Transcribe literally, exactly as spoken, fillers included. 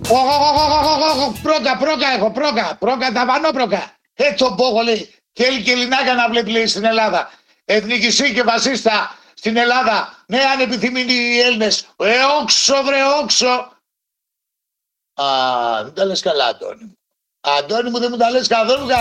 Πρόκα, πρόκα έχω, πρόκα. Πρόκα, ταβανό πρόκα. Έτσι ο Μπόγο λέει. Θέλει και Ελληνάκια να βλέπει, λέει, στην Ελλάδα. Εθνικιστή και φασίστα στην Ελλάδα. Ναι, αν επιθυμούν οι Έλληνες. Ε, όξο, βρε, όξο. Α, δεν τα λες καλά, Αντώνη. Αντώνη μου, δεν μου τα λες καθόλου καλά.